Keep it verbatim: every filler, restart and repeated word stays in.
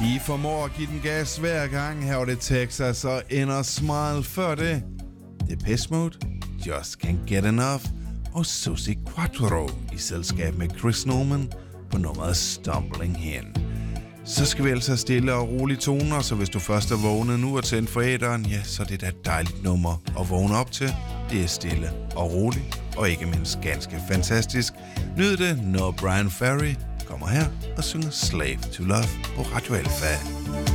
De formår at give den gas hver gang. Her var det Texas og Inner Smile før det. Depeche Mode, Just Can't Get Enough og Suzi Quatro i selskab med Chris Norman på nummeret Stumbling Hen. Så skal vi altså have stille og rolige toner, så hvis du først er vågnet nu og tændt for æteren, ja, så er det da et dejligt nummer at vågne op til. Det er stille og roligt, og ikke mindst ganske fantastisk. Nyd det, når Brian Ferry kommer her og synger Slave to Love på Radio Alpha.